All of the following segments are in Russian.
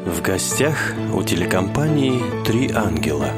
В гостях у телекомпании «Три ангела».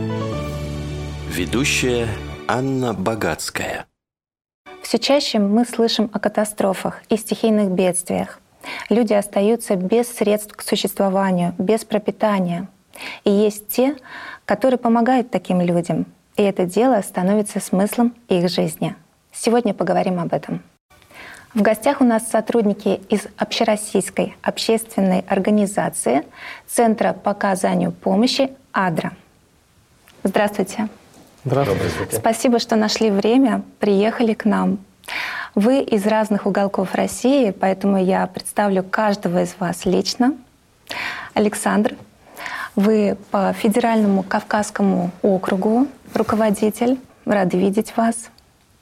Ведущая Анна Богатская. Все чаще мы слышим о катастрофах и стихийных бедствиях. Люди остаются без средств к существованию, без пропитания. И есть те, которые помогают таким людям, и это дело становится смыслом их жизни. Сегодня поговорим об этом. В гостях у нас сотрудники из Общероссийской общественной организации Центра по оказанию помощи «Адра». Здравствуйте. Здравствуйте. Спасибо, что нашли время, приехали к нам. Вы из разных уголков России, поэтому я представлю каждого из вас лично. Александр, вы по Федеральному Кавказскому округу руководитель, рады видеть вас.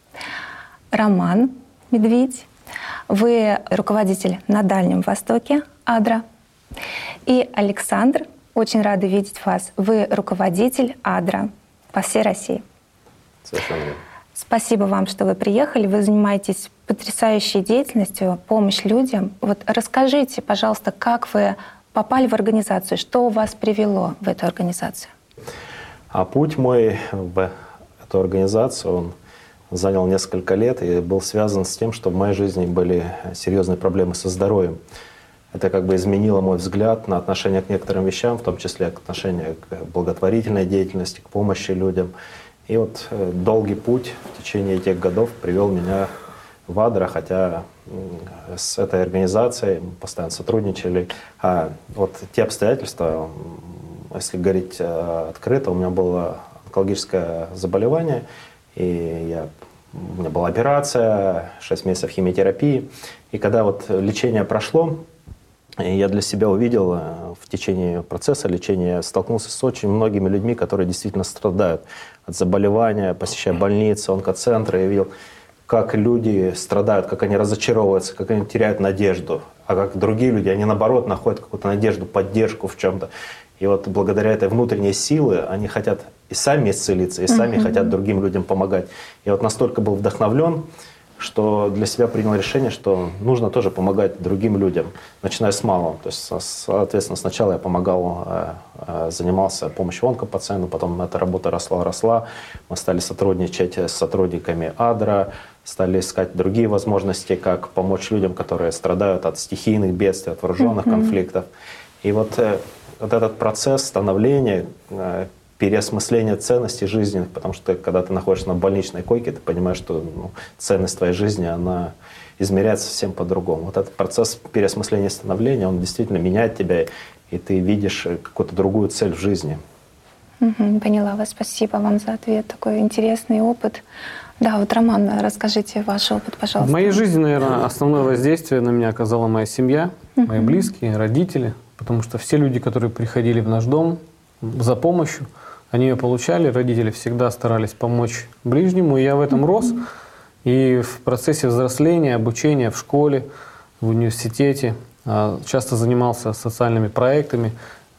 Роман Медведь, вы руководитель на Дальнем Востоке «Адра». И Александр, очень рады видеть вас, вы руководитель «Адра» по всей России. Совершенно верно. Спасибо вам, что вы приехали. Вы занимаетесь потрясающей деятельностью, помощь людям. Вот расскажите, пожалуйста, как вы попали в организацию, что вас привело в эту организацию? А путь мой в эту организацию, он занял несколько лет и был связан с тем, что в моей жизни были серьезные проблемы со здоровьем. Это как бы изменило мой взгляд на отношение к некоторым вещам, в том числе к отношению к благотворительной деятельности, к помощи людям. И вот долгий путь в течение этих годов привел меня в «Адра», хотя с этой организацией мы постоянно сотрудничали. А вот те обстоятельства, если говорить открыто, у меня было онкологическое заболевание, и у меня была операция, 6 месяцев химиотерапии. И когда вот лечение прошло, я для себя увидел в течение процесса лечения, столкнулся с очень многими людьми, которые действительно страдают от заболевания, посещая больницы, онкоцентры, и видел, как люди страдают, как они разочаровываются, как они теряют надежду. А как другие люди, они наоборот находят какую-то надежду, поддержку в чем-то. И вот благодаря этой внутренней силе они хотят и сами исцелиться, и сами хотят другим людям помогать. Я вот настолько был вдохновлен, что для себя принял решение, что нужно тоже помогать другим людям, начиная с малого. То есть, соответственно, сначала я помогал, занимался помощью онкопациентам, потом эта работа росла. Мы стали сотрудничать с сотрудниками «Адра», стали искать другие возможности, как помочь людям, которые страдают от стихийных бедствий, от вооруженных конфликтов. И вот этот процесс становления, переосмысление ценностей жизненных, потому что когда ты находишься на больничной койке, ты понимаешь, что ценность твоей жизни, она измеряется совсем по-другому. Вот этот процесс переосмысления и становления, он действительно меняет тебя, и ты видишь какую-то другую цель в жизни. Поняла вас. Спасибо вам за ответ. Такой интересный опыт. Да, вот, Роман, расскажите ваш опыт, пожалуйста. В моей жизни, наверное, основное воздействие на меня оказала моя семья, мои близкие, родители, потому что все люди, которые приходили в наш дом за помощью, они ее получали, родители всегда старались помочь ближнему, и я в этом рос. И в процессе взросления, обучения в школе, в университете часто занимался социальными проектами,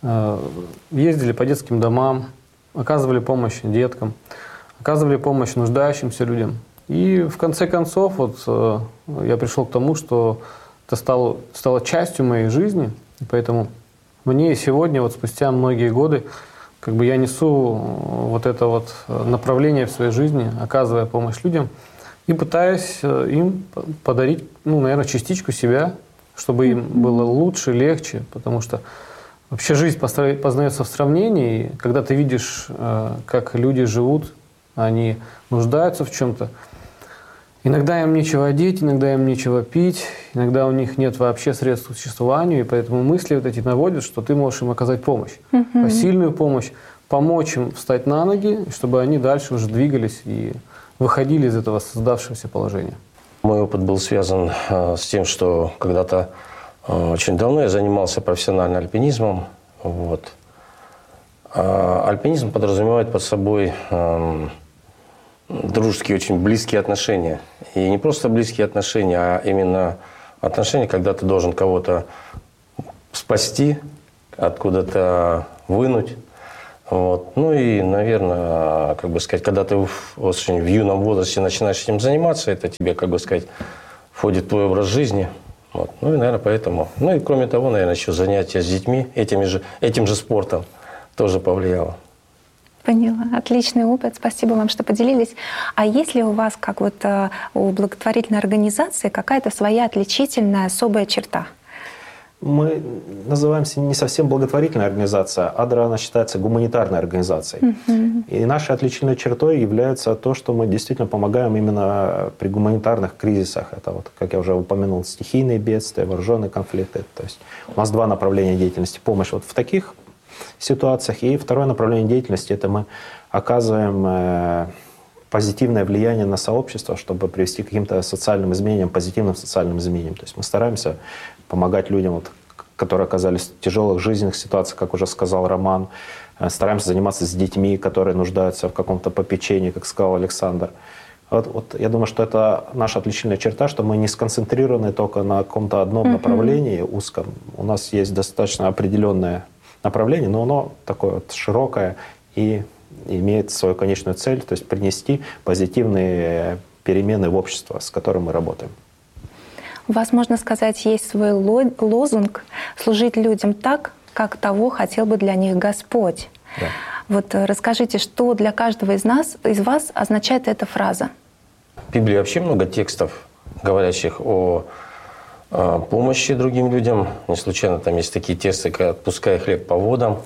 ездили по детским домам, оказывали помощь деткам, оказывали помощь нуждающимся людям. И в конце концов вот, я пришел к тому, что это стало частью моей жизни, и поэтому мне сегодня, вот спустя многие годы, как бы я несу вот это вот направление в своей жизни, оказывая помощь людям, и пытаюсь им подарить, наверное, частичку себя, чтобы им было лучше, легче, потому что вообще жизнь познается в сравнении, и когда ты видишь, как люди живут, они нуждаются в чем-то. Иногда им нечего одеть, иногда им нечего пить, иногда у них нет вообще средств к существованию, и поэтому мысли вот эти наводят, что ты можешь им оказать помощь, посильную помощь, помочь им встать на ноги, чтобы они дальше уже двигались и выходили из этого создавшегося положения. Мой опыт был связан с тем, что когда-то очень давно я занимался профессионально альпинизмом. Вот. Альпинизм подразумевает под собой дружеские, очень близкие отношения. И не просто близкие отношения, а именно отношения, когда ты должен кого-то спасти, откуда-то вынуть. Вот. Ну и, наверное, как бы сказать, когда ты очень в юном возрасте начинаешь этим заниматься, это тебе, как бы сказать, входит в твой образ жизни. Вот. Ну и, наверное, поэтому. Ну и кроме того, наверное, еще занятия с детьми этим же спортом тоже повлияло. Поняла. Отличный опыт. Спасибо вам, что поделились. А есть ли у вас, как вот у благотворительной организации, какая-то своя отличительная особая черта? Мы называемся не совсем благотворительная организация. Адра, она считается гуманитарной организацией. И нашей отличительной чертой является то, что мы действительно помогаем именно при гуманитарных кризисах. Это, вот, как я уже упомянул, стихийные бедствия, вооруженные конфликты. То есть у нас два направления деятельности. Помощь вот в таких ситуациях. И второе направление деятельности – это мы оказываем позитивное влияние на сообщество, чтобы привести к каким-то социальным изменениям, позитивным социальным изменениям. То есть мы стараемся помогать людям, вот, которые оказались в тяжелых жизненных ситуациях, как уже сказал Роман. Стараемся заниматься с детьми, которые нуждаются в каком-то попечении, как сказал Александр. Вот я думаю, что это наша отличительная черта, что мы не сконцентрированы только на каком-то одном направлении узком. У нас есть достаточно определенное направление, но оно такое вот широкое и имеет свою конечную цель, то есть принести позитивные перемены в общество, с которым мы работаем. У вас, можно сказать, есть свой лозунг «служить людям так, как того хотел бы для них Господь». Да. Вот расскажите, что для каждого из вас означает эта фраза? В Библии вообще много текстов, говорящих о помощи другим людям. Не случайно там есть такие тексты, как «отпускай хлеб по водам»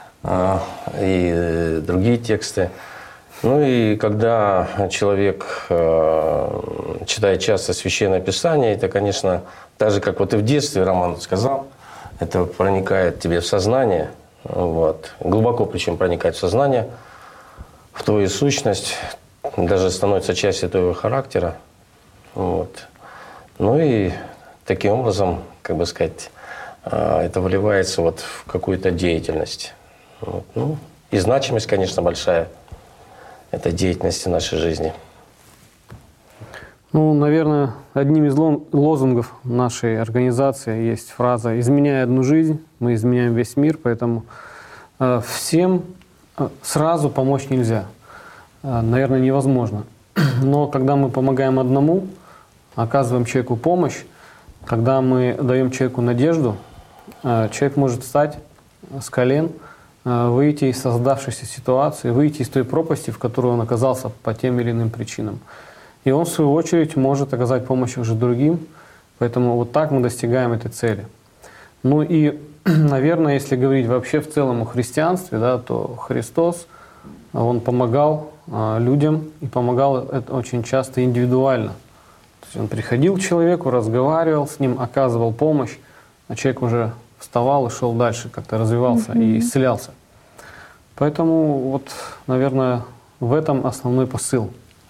и другие тексты. Ну и когда человек читает часто Священное Писание, это, конечно, так же, как вот и в детстве Роман сказал, это проникает тебе в сознание, вот, глубоко причем проникает в сознание, в твою сущность, даже становится частью твоего характера. Вот. Ну и таким образом, как бы сказать, это выливается вот в какую-то деятельность. Вот. Ну, и значимость, конечно, большая этой деятельности нашей жизни. Ну, наверное, одним из лозунгов нашей организации есть фраза «изменяя одну жизнь, мы изменяем весь мир», поэтому всем сразу помочь нельзя. Наверное, невозможно. Но когда мы помогаем одному, оказываем человеку помощь, когда мы даем человеку надежду, человек может встать с колен, выйти из создавшейся ситуации, выйти из той пропасти, в которой он оказался по тем или иным причинам. И он, в свою очередь, может оказать помощь уже другим. Поэтому вот так мы достигаем этой цели. Ну и, наверное, если говорить вообще в целом о христианстве, да, то Христос, Он помогал людям и помогал это очень часто индивидуально. То есть Он приходил к человеку, разговаривал с ним, оказывал помощь, а человек уже вставал и шел дальше, как-то развивался и исцелялся. Поэтому вот, наверное, в этом основной посыл.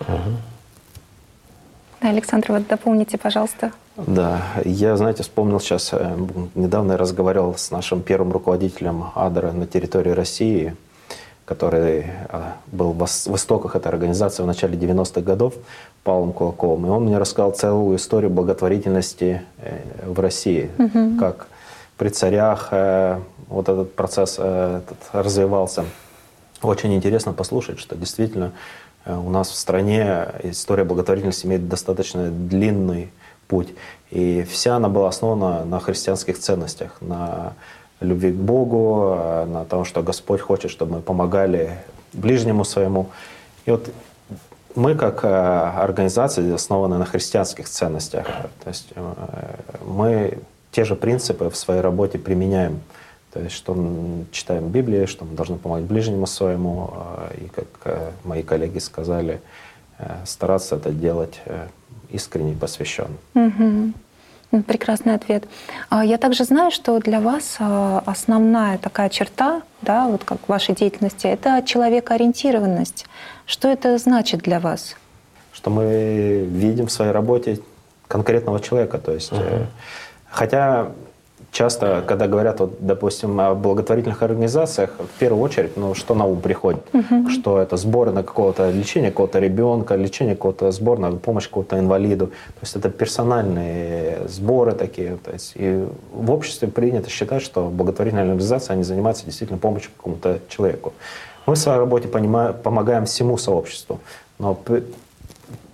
Александр, вот дополните, пожалуйста. Да, я, знаете, вспомнил сейчас, недавно я разговаривал с нашим первым руководителем Адра на территории России, который был в истоках этой организации в начале 90-х годов, Павлом Кулаковым. И он мне рассказал целую историю благотворительности в России, как при царях вот этот процесс развивался. Очень интересно послушать, что действительно у нас в стране история благотворительности имеет достаточно длинный путь. И вся она была основана на христианских ценностях, на любви к Богу, на том, что Господь хочет, чтобы мы помогали ближнему своему. И вот мы, как организация, основаны на христианских ценностях. То есть мы те же принципы в своей работе применяем. То есть, что мы читаем в Библии, что мы должны помогать ближнему своему, и, как мои коллеги сказали, стараться это делать искренне и посвященно. Прекрасный ответ. Я также знаю, что для вас основная такая черта, да, вот как в вашей деятельности, это человекоориентированность. Что это значит для вас? Что мы видим в своей работе конкретного человека. То есть, хотя часто, когда говорят, вот, допустим, о благотворительных организациях, в первую очередь, ну, что на ум приходит? Что это сборы на какого-то лечения какого-то ребенка, лечение какого-то сбора на помощь какому-то инвалиду. То есть это персональные сборы такие. То есть, и в обществе принято считать, что благотворительные организации, они занимаются действительно помощью какому-то человеку. Мы в своей работе помогаем всему сообществу. Но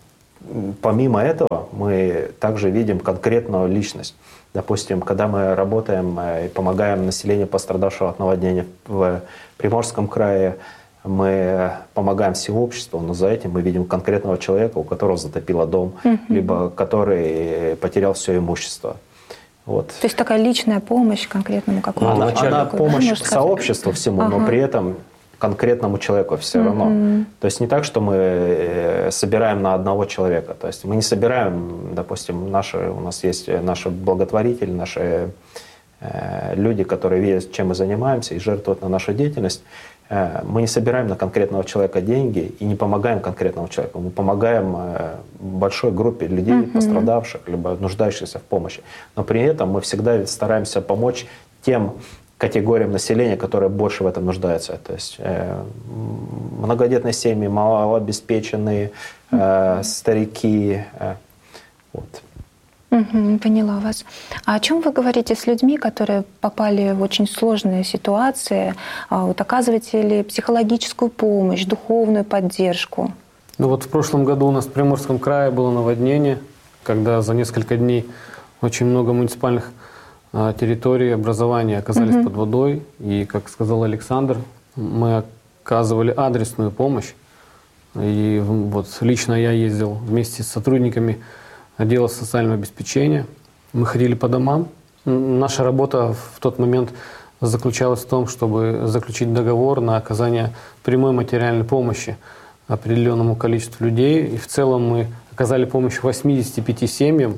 помимо этого мы также видим конкретную личность. Допустим, когда мы работаем и помогаем населению, пострадавшего от наводнения в Приморском крае, мы помогаем всему обществу, но за этим мы видим конкретного человека, у которого затопило дом, либо который потерял все имущество. Вот. То есть такая личная помощь конкретному какому-то Она помощь сообществу всему, но при этом конкретному человеку все равно. То есть не так, что мы собираем на одного человека. То есть мы не собираем, допустим, у нас есть наши благотворители, наши люди, которые видят, чем мы занимаемся и жертвуют на нашу деятельность. Мы не собираем на конкретного человека деньги и не помогаем конкретному человеку. Мы помогаем большой группе людей, пострадавших, либо нуждающихся в помощи. Но при этом мы всегда стараемся помочь тем категориям населения, которые больше в этом нуждаются. То есть многодетные семьи, малообеспеченные, старики. Вот. Поняла вас. А о чем вы говорите с людьми, которые попали в очень сложные ситуации? Вот оказываете ли психологическую помощь, духовную поддержку? Ну вот в прошлом году у нас в Приморском крае было наводнение, когда за несколько дней очень много муниципальных территорий образования оказались под водой. И, как сказал Александр, мы оказывали адресную помощь. И вот лично я ездил вместе с сотрудниками отдела социального обеспечения. Мы ходили по домам. Наша работа в тот момент заключалась в том, чтобы заключить договор на оказание прямой материальной помощи определенному количеству людей. И в целом мы оказали помощь 85 семьям.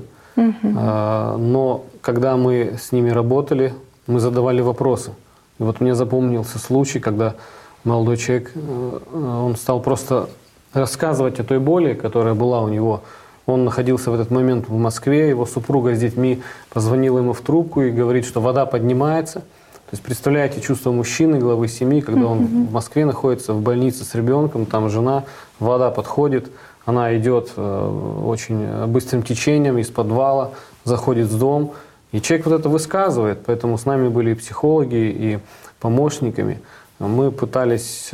Но когда мы с ними работали, мы задавали вопросы. И вот мне запомнился случай, когда молодой человек, он стал просто рассказывать о той боли, которая была у него. Он находился в этот момент в Москве, его супруга с детьми позвонила ему в трубку и говорит, что вода поднимается. То есть представляете чувство мужчины, главы семьи, когда он в Москве находится, в больнице с ребенком, там жена, вода подходит, она идет очень быстрым течением из подвала, заходит в дом, и человек вот это высказывает. Поэтому с нами были и психологи, и помощниками. Мы пытались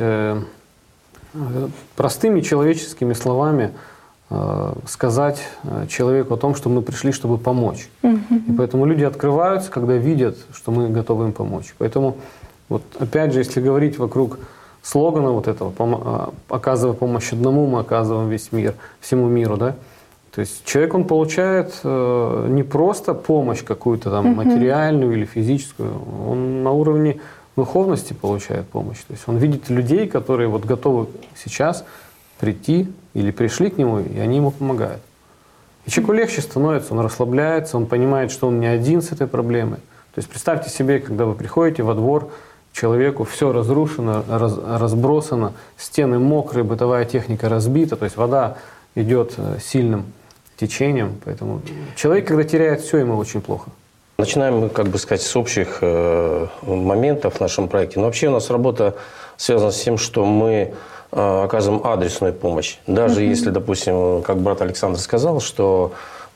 простыми человеческими словами сказать человеку о том, что мы пришли, чтобы помочь. И поэтому люди открываются, когда видят, что мы готовы им помочь. Поэтому, вот, опять же, если говорить вокруг слогана вот этого, оказывая помощь одному, мы оказываем весь мир, всему миру, да? То есть человек, он получает не просто помощь какую-то там материальную или физическую, он на уровне духовности получает помощь. То есть он видит людей, которые вот готовы сейчас прийти или пришли к нему, и они ему помогают. И человеку легче становится, он расслабляется, он понимает, что он не один с этой проблемой. То есть представьте себе, когда вы приходите во двор, человеку все разрушено, разбросано, стены мокрые, бытовая техника разбита, то есть вода идет сильным течением. Поэтому человек, когда теряет все, ему очень плохо. Начинаем мы, как бы сказать, с общих моментов в нашем проекте. Но вообще у нас работа связана с тем, что мы оказываем адресную помощь. Даже если, допустим, как брат Александр сказал, что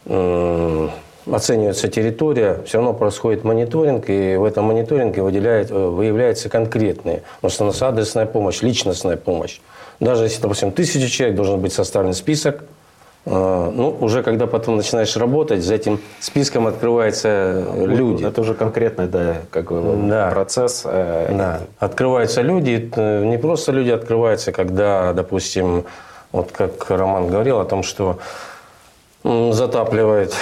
оценивается территория, все равно происходит мониторинг, и в этом мониторинге выявляются конкретные. Потому что у нас адресная помощь, личностная помощь. Даже если, допустим, 1000 человек, должен быть составлен список. Ну, уже когда потом начинаешь работать, за этим списком открываются люди. Это уже конкретный, да, как бы, процесс. Да. Открываются люди. Не просто люди открываются, когда, допустим, вот как Роман говорил о том, что затапливает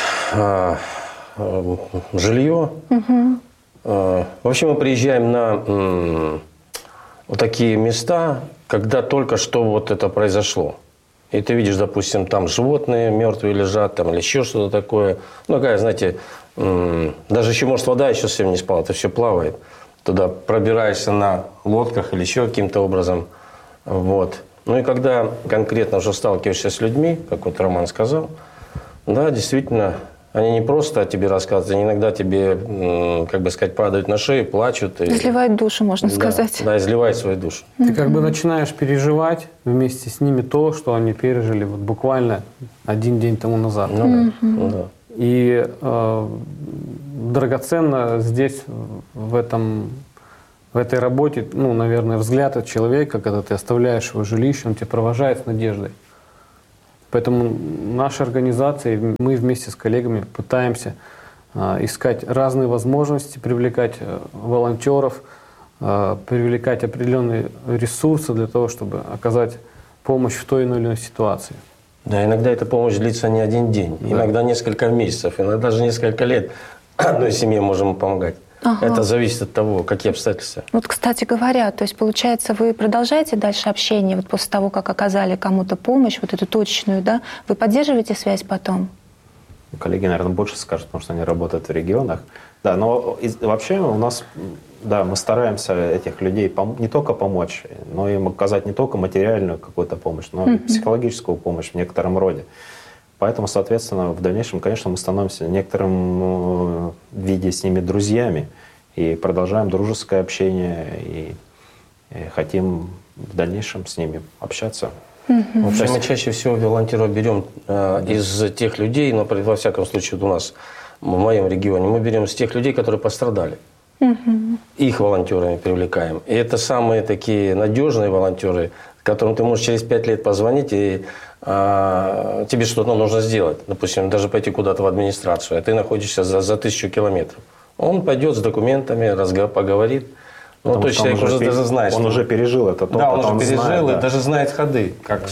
жилье. Вообще мы приезжаем на вот такие места, когда только что вот это произошло. И ты видишь, допустим, там животные мертвые лежат, там, или еще что-то такое. Ну, такая, знаете, даже еще, может, вода еще совсем не спала, это все плавает. Туда пробираешься на лодках или еще каким-то образом. Вот. Ну и когда конкретно уже сталкиваешься с людьми, как вот Роман сказал, да, действительно, они не просто о тебе рассказывают, они иногда тебе, как бы сказать, падают на шею, плачут. Изливают душу, можно сказать. Да, изливают свою душу. Ты как бы начинаешь переживать вместе с ними то, что они пережили вот буквально один день тому назад. Да. И драгоценно здесь, в этой работе, ну, наверное, взгляд от человека, когда ты оставляешь его жилище, он тебя провожает с надеждой. Поэтому наша организация, мы вместе с коллегами пытаемся искать разные возможности, привлекать волонтеров, привлекать определенные ресурсы для того, чтобы оказать помощь в той или иной ситуации. Да, иногда эта помощь длится не один день, иногда несколько месяцев, иногда даже несколько лет одной семье можем помогать. Ага. Это зависит от того, какие обстоятельства. Вот, кстати говоря, то есть, получается, вы продолжаете дальше общение вот после того, как оказали кому-то помощь, вот эту точечную, да? Вы поддерживаете связь потом? Коллеги, наверное, больше скажут, потому что они работают в регионах. Да, но вообще у нас, да, мы стараемся этих людей не только помочь, но им оказать не только материальную какую-то помощь, но и психологическую помощь в некотором роде. Поэтому, соответственно, в дальнейшем, конечно, мы становимся в некотором виде с ними друзьями и продолжаем дружеское общение и хотим в дальнейшем с ними общаться. Вообще мы чаще всего волонтеров берем из тех людей, но во всяком случае вот у нас, в моем регионе, мы берем из тех людей, которые пострадали. Их волонтерами привлекаем. И это самые такие надежные волонтеры, которым ты можешь через 5 лет позвонить, и тебе что-то нужно сделать. Допустим, даже пойти куда-то в администрацию, а ты находишься за 1000 километров. Он пойдет с документами, поговорит. Ну, то есть человек уже даже знает. Он уже пережил это. Да, он уже пережил знает, и даже знает ходы. Как.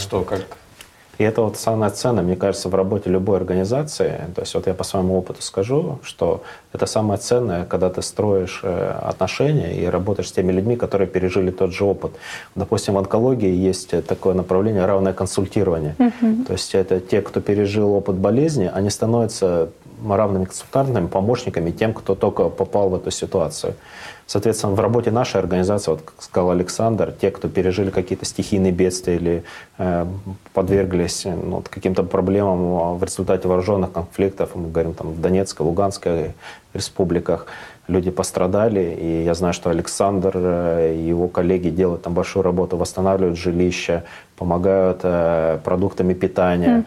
И это вот самое ценное, мне кажется, в работе любой организации. То есть вот я по своему опыту скажу, что это самое ценное, когда ты строишь отношения и работаешь с теми людьми, которые пережили тот же опыт. Допустим, в онкологии есть такое направление равное консультирование. То есть это те, кто пережил опыт болезни, они становятся равными консультантами, помощниками тем, кто только попал в эту ситуацию. Соответственно, в работе нашей организации, вот как сказал Александр, те, кто пережили какие-то стихийные бедствия или подверглись каким-то проблемам в результате вооруженных конфликтов, мы говорим там в Донецкой, Луганской республиках, люди пострадали, и я знаю, что Александр и его коллеги делают там большую работу, восстанавливают жилища, помогают продуктами питания,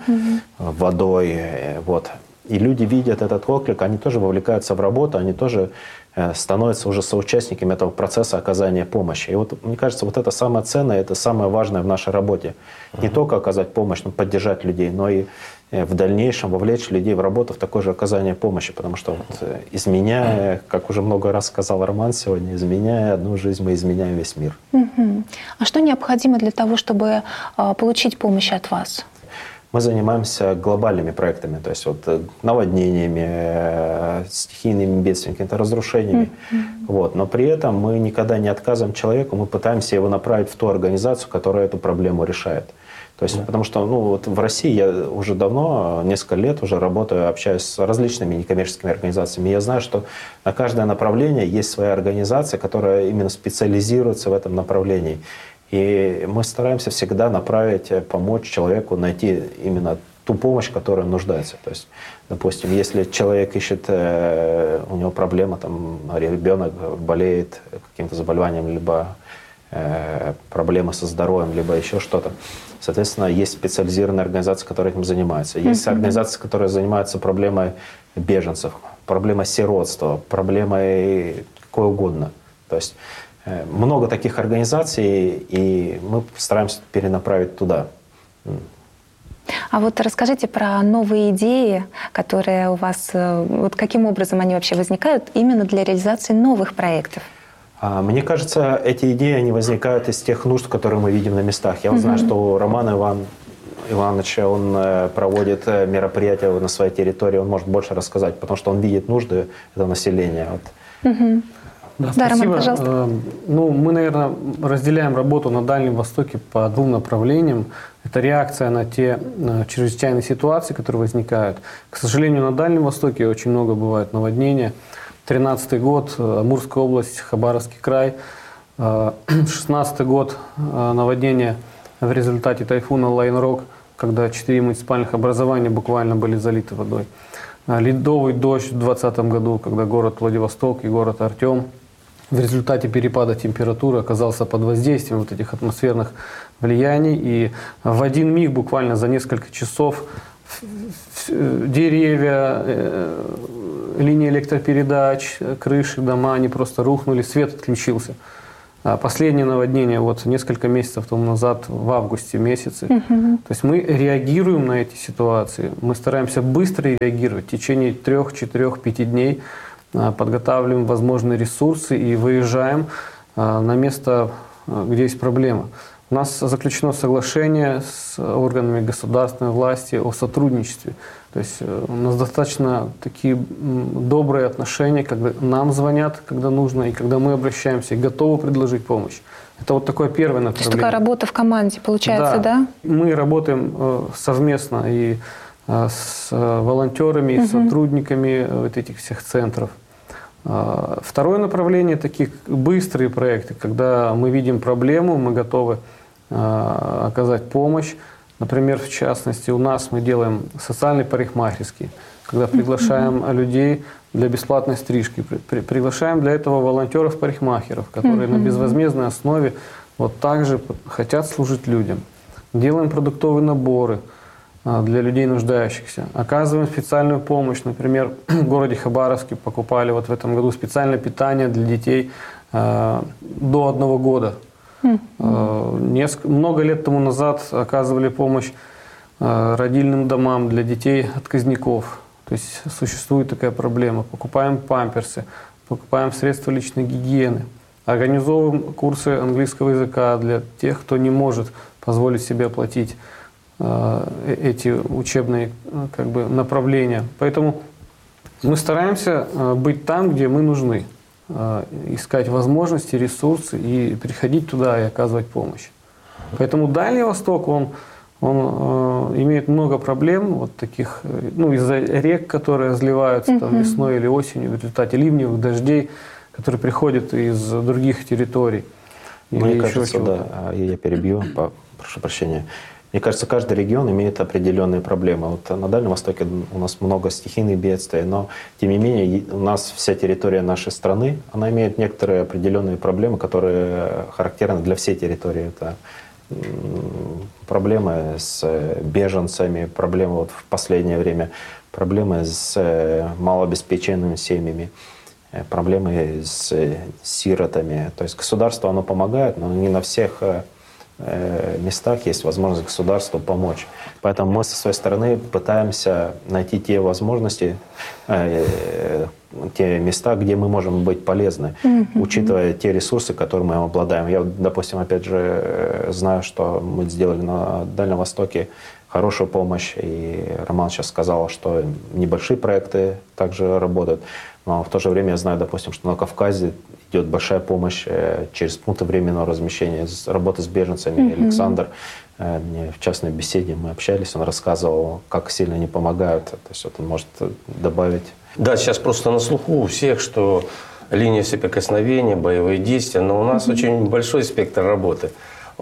водой, вот. И люди видят этот отклик, они тоже вовлекаются в работу, они тоже становятся уже соучастниками этого процесса оказания помощи. И вот, мне кажется, вот это самое ценное, это самое важное в нашей работе. Не только оказать помощь, но поддержать людей, но и в дальнейшем вовлечь людей в работу в такое же оказание помощи. Потому что вот, изменяя, как уже много раз сказал Роман сегодня, изменяя одну жизнь, мы изменяем весь мир. А что необходимо для того, чтобы получить помощь от вас? Мы занимаемся глобальными проектами, то есть вот наводнениями, стихийными бедствиями, какими-то разрушениями. Вот. Но при этом мы никогда не отказываем человеку, мы пытаемся его направить в ту организацию, которая эту проблему решает. То есть, потому что вот в России я уже давно, несколько лет уже работаю, общаюсь с различными некоммерческими организациями. Я знаю, что на каждое направление есть своя организация, которая именно специализируется в этом направлении. И мы стараемся всегда направить, помочь человеку найти именно ту помощь, в которой он нуждается. То есть, допустим, если человек ищет, у него проблема, там, ребенок болеет каким-то заболеванием, либо проблемы со здоровьем, либо еще что-то. Соответственно, есть специализированные организации, которые этим занимаются. Есть организации, которые занимаются проблемой беженцев, проблемой сиротства, проблемой какой угодно. То есть много таких организаций, и мы стараемся перенаправить туда. А вот расскажите про новые идеи, которые у вас, вот каким образом они вообще возникают именно для реализации новых проектов? Мне кажется, эти идеи, они возникают из тех нужд, которые мы видим на местах. Я вот знаю, что Роман Иванович, он проводит мероприятия на своей территории, он может больше рассказать, потому что он видит нужды этого населения. Вот. Да, да, спасибо. Роман, пожалуйста. Мы, наверное, разделяем работу на Дальнем Востоке по 2 направлениям. Это реакция на те чрезвычайные ситуации, которые возникают. К сожалению, на Дальнем Востоке очень много бывает наводнения. 2013 год, Амурская область, Хабаровский край. 2016 год, наводнение в результате тайфуна Лайн-Рок, когда 4 муниципальных образования буквально были залиты водой. Ледовый дождь в 2020 году, когда город Владивосток и город Артем в результате перепада температуры оказался под воздействием вот этих атмосферных влияний. И в один миг, буквально за несколько часов, деревья, линии электропередач, крыши, дома, они просто рухнули, свет отключился. Последнее наводнение вот несколько месяцев тому назад, в августе месяце. То есть мы реагируем на эти ситуации, мы стараемся быстро реагировать. В течение 3, 4, 5 дней подготавливаем возможные ресурсы и выезжаем на место, где есть проблема. У нас заключено соглашение с органами государственной власти о сотрудничестве. То есть у нас достаточно такие добрые отношения, когда нам звонят, когда нужно, и когда мы обращаемся, и готовы предложить помощь. Это вот такое первое направление. То есть такая работа в команде получается, да? Мы работаем совместно и с волонтерами, и с сотрудниками вот этих всех центров. Второе направление – такие быстрые проекты, когда мы видим проблему, мы готовы оказать помощь. Например, в частности, у нас мы делаем социальный парикмахерский, когда приглашаем людей для бесплатной стрижки. Приглашаем для этого волонтеров-парикмахеров, которые на безвозмездной основе вот так же хотят служить людям. Делаем продуктовые наборы для людей нуждающихся. Оказываем специальную помощь. Например, в городе Хабаровске покупали вот в этом году специальное питание для детей до 1 года. Много лет тому назад оказывали помощь родильным домам для детей-отказников. То есть существует такая проблема. Покупаем памперсы, покупаем средства личной гигиены, организовываем курсы английского языка для тех, кто не может позволить себе оплатить эти учебные направления. Поэтому мы стараемся быть там, где мы нужны. Искать возможности, ресурсы и приходить туда и оказывать помощь. Поэтому Дальний Восток, он имеет много проблем, вот таких, из-за рек, которые разливаются там, весной или осенью в результате ливневых дождей, которые приходят из других территорий. Мне кажется, да, я перебью, прошу прощения. Мне кажется, каждый регион имеет определенные проблемы. Вот на Дальнем Востоке у нас много стихийных бедствий, но тем не менее у нас вся территория нашей страны, она имеет некоторые определенные проблемы, которые характерны для всей территории. Это проблемы с беженцами, проблемы вот в последнее время, проблемы с малообеспеченными семьями, проблемы с сиротами. То есть государство, оно помогает, но не на всех местах есть возможность государству помочь. Поэтому мы со своей стороны пытаемся найти те возможности, те места, где мы можем быть полезны, учитывая те ресурсы, которыми мы обладаем. Я, допустим, опять же, знаю, что мы сделали на Дальнем Востоке хорошую помощь, и Роман сейчас сказал, что небольшие проекты также работают. Но в то же время я знаю, допустим, что на Кавказе идет большая помощь через пункты временного размещения, работа с беженцами. Александр, в частной беседе мы общались, он рассказывал, как сильно они помогают. То есть вот он может добавить. Да, сейчас просто на слуху у всех, что линия соприкосновения, боевые действия, но у нас очень большой спектр работы.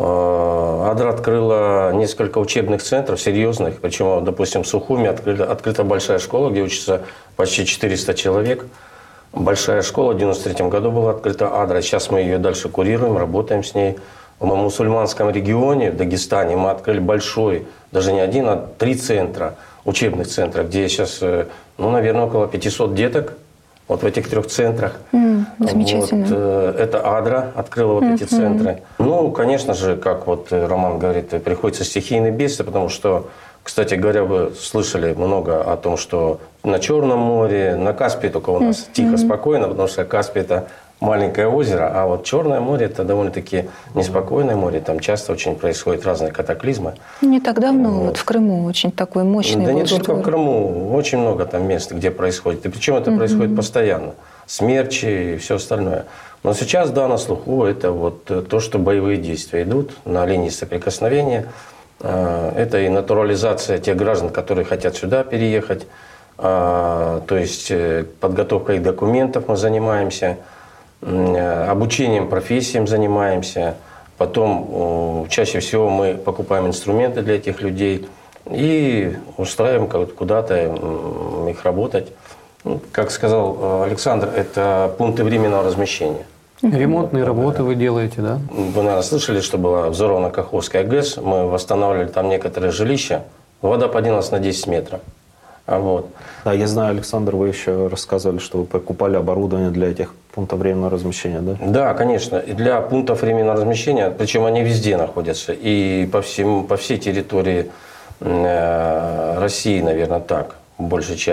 Адра открыла несколько учебных центров серьезных, причем, допустим, в Сухуми открыта большая школа, где учатся почти 400 человек. Большая школа в 1993 году была открыта Адра. Сейчас мы ее дальше курируем, работаем с ней. В мусульманском регионе, в Дагестане, мы открыли большой, даже не один, а 3 центра, учебных центров, где сейчас, наверное, около 500 деток. Вот в этих 3 центрах. Замечательно. Вот, это Адра открыла вот эти центры. Конечно же, как вот Роман говорит, приходится стихийные бедствия, потому что, кстати говоря, вы слышали много о том, что на Черном море, на Каспии только у нас тихо, спокойно, потому что Каспий – это маленькое озеро, а вот Черное море – это довольно-таки неспокойное море, там часто очень происходят разные катаклизмы. Не так давно вот в Крыму очень такой мощный Да не только в Крыму, очень много там мест, где происходит. И причем это происходит постоянно. Смерчи и все остальное. Но сейчас, да, на слуху это вот то, что боевые действия идут на линии соприкосновения. Это и натурализация тех граждан, которые хотят сюда переехать. То есть подготовкой их документов мы занимаемся. Обучением профессиям занимаемся. Потом чаще всего мы покупаем инструменты для этих людей и устраиваем куда-то их работать. Как сказал Александр, это пункты временного размещения. Ремонтные работы вы делаете, да? Вы, наверное, слышали, что была взорвана Каховская ГЭС. Мы восстанавливали там некоторые жилища. Вода поднялась на 10 метров. Вот. Да, я знаю, Александр, вы еще рассказывали, что вы покупали оборудование для этих пунктов временного размещения, да? Да, конечно. И для пунктов временного размещения, причем они везде находятся, и по всей территории России, наверное, так, большей части.